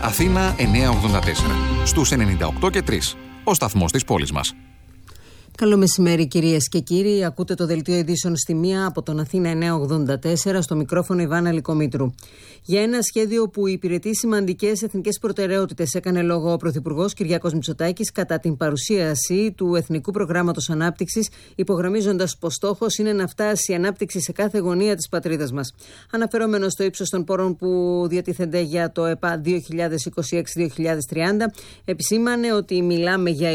Αθήνα 984. Στους 98 και 3. Ο σταθμός της πόλης μας. Καλό μεσημέρι κυρίες και κύριοι. Ακούτε το δελτίο ειδήσεων στη μία από τον Αθήνα 984, στο μικρόφωνο Ιβάνα Λικομήτρου. Για ένα σχέδιο που υπηρετεί σημαντικές εθνικές προτεραιότητες έκανε λόγο ο Πρωθυπουργός Κυριάκος Μητσοτάκης κατά την παρουσίαση του Εθνικού Προγράμματος Ανάπτυξης, υπογραμμίζοντας πως στόχος είναι να φτάσει η ανάπτυξη σε κάθε γωνία της πατρίδας μας. Αναφερόμενος στο ύψος των πόρων που διατίθενται για το ΕΠΑ 2026-2030, επισήμανε ότι μιλάμε για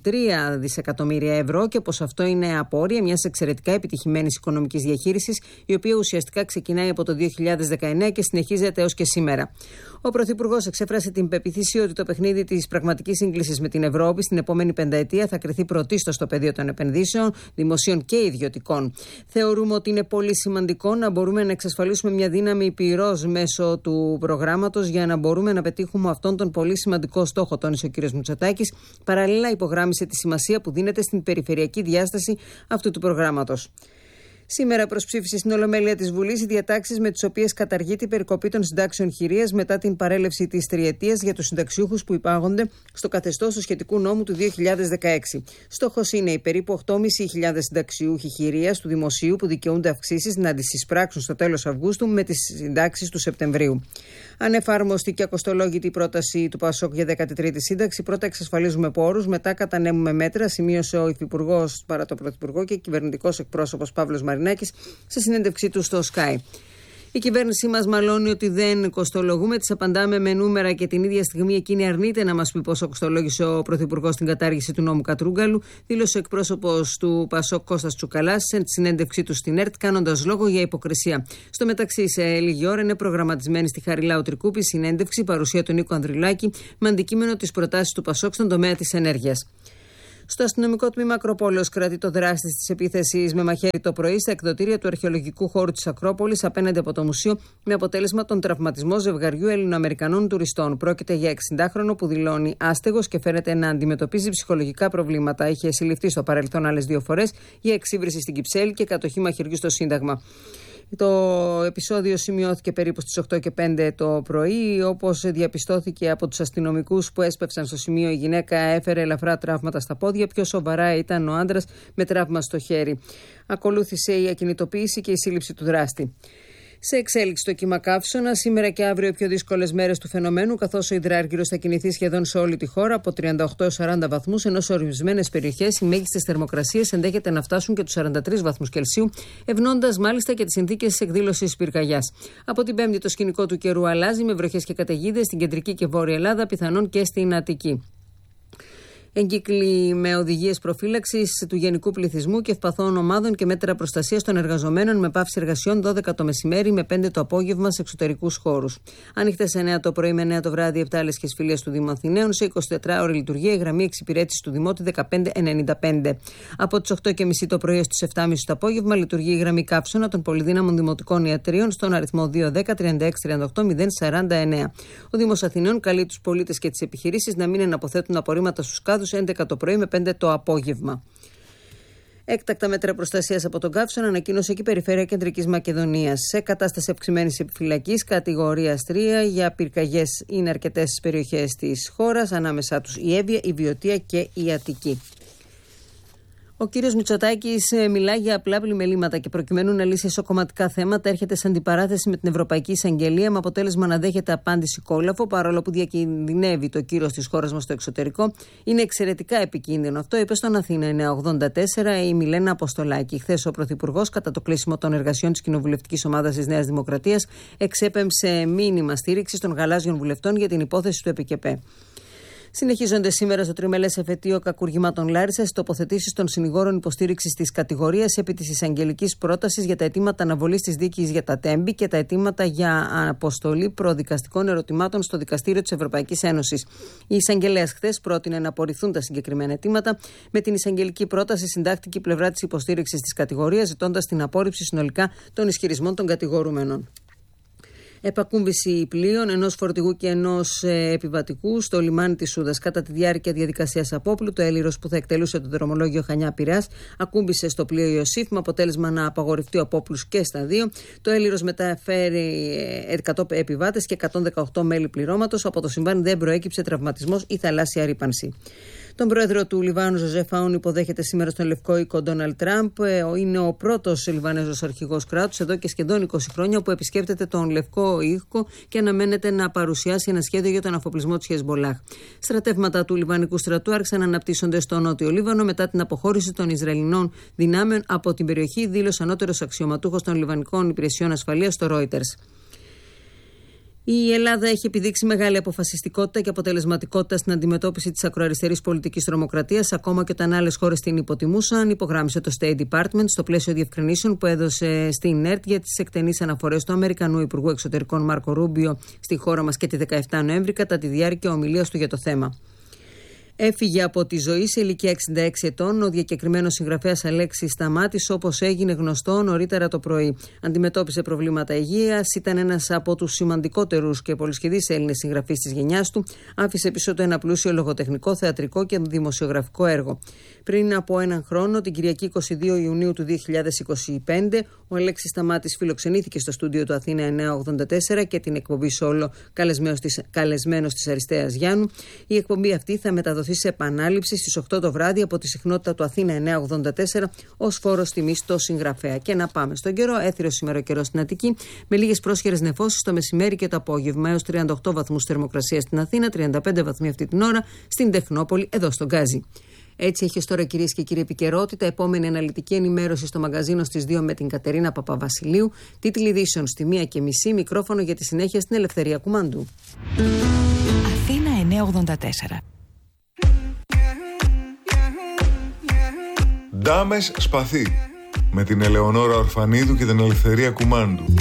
23 δισεκατομμύρια ευρώ και πως αυτό είναι απόρρια μιας εξαιρετικά επιτυχημένης οικονομικής διαχείρισης, η οποία ουσιαστικά ξεκινάει από το 2019 και συνεχίζεται έως και σήμερα. Ο Πρωθυπουργός εξέφρασε την πεποίθηση ότι το παιχνίδι της πραγματικής σύγκλησης με την Ευρώπη στην επόμενη πενταετία θα κριθεί πρωτίστως στο πεδίο των επενδύσεων, δημοσίων και ιδιωτικών. Θεωρούμε ότι είναι πολύ σημαντικό να μπορούμε να εξασφαλίσουμε μια δύναμη πυρός μέσω του προγράμματος για να μπορούμε να πετύχουμε αυτόν τον πολύ σημαντικό στόχο, τόνισε ο κ. Μητσοτάκης. Παραλλήλα, υπογράμμισε τη σημασία που δίνεται στην περιφερειακή διάσταση αυτού του προγράμματος. Σήμερα προσψήφισε στην Ολομέλεια της Βουλής οι διατάξεις με τις οποίες καταργείται η περικοπή των συντάξεων χειρίας μετά την παρέλευση της τριετίας για τους συνταξιούχους που υπάγονται στο καθεστώς του σχετικού νόμου του 2016. Στόχος είναι οι περίπου 8.500 συνταξιούχοι χειρίας του δημοσίου που δικαιούνται αυξήσεις να τις εισπράξουν στο τέλος Αυγούστου με τις συντάξεις του Σεπτεμβρίου. Ανεφάρμοστη και ακοστολόγητη η πρόταση του ΠΑΣΟΚ για 13η σύνταξη. Πρώτα εξασφαλίζουμε πόρους, μετά κατανέμουμε μέτρα, σημείωσε ο Υφυπουργός παρά το Πρωθυπουργό και κυβερνητικός εκπρόσωπος Παύλος Μαρινάκης σε συνέντευξή του στο Sky. Η κυβέρνησή μας μαλώνει ότι δεν κοστολογούμε, της απαντάμε με νούμερα και την ίδια στιγμή εκείνη αρνείται να μας πει πόσο κοστολόγησε ο Πρωθυπουργός στην κατάργηση του νόμου Κατρούγκαλου, δήλωσε ο εκπρόσωπος του ΠΑΣΟΚ Κώστας Τσουκαλάς σε συνέντευξή του στην ΕΡΤ, κάνοντας λόγο για υποκρισία. Στο μεταξύ, σε λίγη ώρα είναι προγραμματισμένη στη Χαριλάου Τρικούπη συνέντευξη παρουσία του Νίκου Ανδρουλάκη με αντικείμενο τις προτάσεις του ΠΑΣΟΚ στον τομέα της ενέργειας. Στο αστυνομικό τμήμα Ακροπόλεως κρατεί το δράστης της επίθεσης με μαχαίρι το πρωί στα εκδοτήρια του αρχαιολογικού χώρου της Ακρόπολης απέναντι από το μουσείο, με αποτέλεσμα τον τραυματισμό ζευγαριού Ελληνοαμερικανών τουριστών. Πρόκειται για 60χρονο που δηλώνει άστεγος και φαίνεται να αντιμετωπίζει ψυχολογικά προβλήματα. Είχε συλληφθεί στο παρελθόν άλλες 2 φορές για εξύβριση στην Κυψέλη και κατοχή μαχαιριού στο Σύνταγμα. Το επεισόδιο σημειώθηκε περίπου στις 8 και 5 το πρωί. Όπως διαπιστώθηκε από τους αστυνομικούς που έσπευσαν στο σημείο, η γυναίκα έφερε ελαφρά τραύματα στα πόδια. Πιο σοβαρά ήταν ο άντρας με τραύμα στο χέρι. Ακολούθησε η ακινητοποίηση και η σύλληψη του δράστη. Σε εξέλιξη το κύμα καύσωνα, σήμερα και αύριο οι πιο δύσκολες μέρες του φαινομένου, καθώς ο υδράργυρος θα κινηθεί σχεδόν σε όλη τη χώρα από 38 έως 40 βαθμούς, ενώ σε ορισμένες περιοχές οι μέγιστες θερμοκρασίες ενδέχεται να φτάσουν και τους 43 βαθμούς Κελσίου, ευνοώντας μάλιστα και τις συνθήκες εκδήλωσης πυρκαγιάς. Από την Πέμπτη το σκηνικό του καιρού αλλάζει, με βροχές και καταιγίδες στην κεντρική και βόρεια Ελλάδα, πιθανόν και στην Αττική. Εγκύκλοι με οδηγίες προφύλαξης του γενικού πληθυσμού και ευπαθών ομάδων και μέτρα προστασίας των εργαζομένων με πάυση εργασιών 12 το μεσημέρι με 5 το απόγευμα σε εξωτερικούς χώρους. Ανοιχτές 9 το πρωί με 9 το βράδυ 7 άλεσχες φιλίες του Δήμου Αθηναίων. Σε 24 ώρη λειτουργία η γραμμή εξυπηρέτησης του Δημότη 1595. Από τις 8.30 το πρωί στις 7.30 το απόγευμα λειτουργεί η γραμμή καύσωνα των πολυδύναμων δημοτικών ιατρίων στον αριθμό 210 36 38 049. Ο Δήμος Αθηναίων καλεί τους πολίτες και τις επιχειρήσεις να μην εναποθέτουν απορρίμματα στους κάδους 11 το πρωί με 5 το απόγευμα. Έκτακτα μέτρα προστασίας από τον καύσωνα ανακοίνωσε και η Περιφέρεια Κεντρικής Μακεδονίας. Σε κατάσταση αυξημένης επιφυλακής, κατηγορίας 3 για πυρκαγιές είναι αρκετές στις περιοχές της χώρας, ανάμεσά τους η Εύβοια, η Βιωτία και η Αττική. Ο κύριος Μητσοτάκης μιλάει για απλά πλημελήματα και προκειμένου να λύσει εσωκομματικά θέματα έρχεται σε αντιπαράθεση με την Ευρωπαϊκή Εισαγγελία, με αποτέλεσμα να δέχεται απάντηση κόλαφο, παρόλο που διακινδυνεύει το κύρος της χώρας μας στο εξωτερικό. Είναι εξαιρετικά επικίνδυνο. Αυτό είπε στον Αθήνα 984 η Μιλένα Αποστολάκη. Χθες ο Πρωθυπουργός, κατά το κλείσιμο των εργασιών της κοινοβουλευτικής ομάδας της Νέας Δημοκρατίας, εξέπεμψε μήνυμα στήριξη των γαλάζιων βουλευτών για την υπόθεση του ΕΠΚΕ. Συνεχίζονται σήμερα στο τριμελές εφετείο κακουργημάτων Λάρισσας τοποθετήσεις των συνηγόρων υποστήριξης της κατηγορίας επί της εισαγγελικής πρότασης για τα αιτήματα αναβολής της δίκης για τα Τέμπη και τα αιτήματα για αποστολή προδικαστικών ερωτημάτων στο Δικαστήριο της Ευρωπαϊκής Ένωσης. Η εισαγγελέας χθες πρότεινε να απορριφθούν τα συγκεκριμένα αιτήματα. Με την εισαγγελική πρόταση συντάχθηκε η πλευρά της υποστήριξης της κατηγορίας, ζητώντας την απόρριψη συνολικά των ισχυρισμών των κατηγορούμενων. Επακούμβηση πλοίων, ενός φορτηγού και ενός επιβατικού στο λιμάνι της Σούδας. Κατά τη διάρκεια διαδικασίας απόπλου, το έλιρος που θα εκτελούσε το δρομολόγιο Χανιά-Πειραιάς ακούμπησε στο πλοίο Ιωσήφ, με αποτέλεσμα να απαγορευτεί ο απόπλους και στα δύο. Το έλιρος μεταφέρει 100 επιβάτες και 118 μέλη πληρώματος. Από το συμβάν δεν προέκυψε τραυματισμός ή θαλάσσια ρύπανση. Τον πρόεδρο του Λιβάνου, Ζωζεφ Αούν, υποδέχεται σήμερα στον Λευκό Οίκο Ντόναλντ Τραμπ. Είναι ο πρώτος Λιβανέζος αρχηγός κράτους εδώ και σχεδόν 20 χρόνια που επισκέπτεται τον Λευκό Οίκο και αναμένεται να παρουσιάσει ένα σχέδιο για τον αφοπλισμό της Χεσμολάχ. Στρατεύματα του Λιβανικού στρατού άρχισαν να αναπτύσσονται στο Νότιο Λίβανο μετά την αποχώρηση των Ισραηλινών δυνάμεων από την περιοχή, δήλωσε ανώτερος αξιωματούχος των Λιβανικών Υπηρεσιών Ασφαλείας στο Reuters. Η Ελλάδα έχει επιδείξει μεγάλη αποφασιστικότητα και αποτελεσματικότητα στην αντιμετώπιση της ακροαριστερής πολιτικής τρομοκρατίας, ακόμα και όταν άλλες χώρες την υποτιμούσαν, υπογράμμισε το State Department στο πλαίσιο διευκρινήσεων που έδωσε στην ΕΡΤ για τις εκτενείς αναφορές του Αμερικανού Υπουργού Εξωτερικών Μάρκο Ρούμπιο στη χώρα μας και τη 17 Νοέμβρη κατά τη διάρκεια ομιλίας του για το θέμα. Έφυγε από τη ζωή σε ηλικία 66 ετών ο διακεκριμένος συγγραφέας Αλέξης Σταμάτης, όπως έγινε γνωστό νωρίτερα το πρωί. Αντιμετώπισε προβλήματα υγείας, ήταν ένας από τους σημαντικότερους και πολυσχεδείς Έλληνες συγγραφείς της γενιάς του. Άφησε πίσω του ένα πλούσιο λογοτεχνικό, θεατρικό και δημοσιογραφικό έργο. Πριν από έναν χρόνο, την Κυριακή 22 Ιουνίου του 2025, ο Αλέξης Σταμάτης φιλοξενήθηκε στο στούντιο του Αθήνα 984 και την εκπομπή Σόλο καλεσμένος της Αριστείας Γιάννου. Η εκπομπή αυτή θα μεταδοθεί σε επανάληψη στις 8 το βράδυ από τη συχνότητα του Αθήνα 984 ως φόρος τιμής στο συγγραφέα. Και να πάμε στον καιρό. Έθριος σήμερα ο καιρός στην Αττική, με λίγες πρόσχερες νεφώσεις το μεσημέρι και το απόγευμα, έως 38 βαθμούς θερμοκρασία στην Αθήνα, 35 βαθμοί αυτή την ώρα στην Τεχνόπολη, εδώ στον Γκάζι. Έτσι έχει τώρα, κυρίες και κύριοι, επικαιρότητα. Επόμενη αναλυτική ενημέρωση στο μαγκαζίνο στις 2 με την Κατερίνα Παπαβασιλείου. Τίτλοι ειδήσεων στη 1:30. Μικρόφωνο για τη συνέχεια στην Ελευθερία Κουμάντου. Αθήνα 984. Ντάμες Σπαθί, με την Ελεονόρα Ορφανίδου και την Ελευθερία Κουμάντου.